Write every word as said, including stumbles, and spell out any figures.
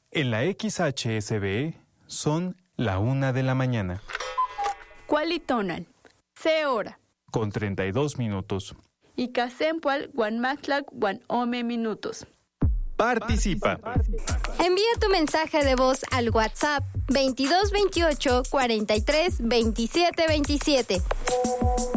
En la X H S B son la una de la mañana. Cualitonal, se hora. Con treinta y dos minutos. Y casempual guanmactlac guanome minutos. Participa. Envía tu mensaje de voz al WhatsApp veintidós veintiocho cuarenta y tres veintisiete veintisiete.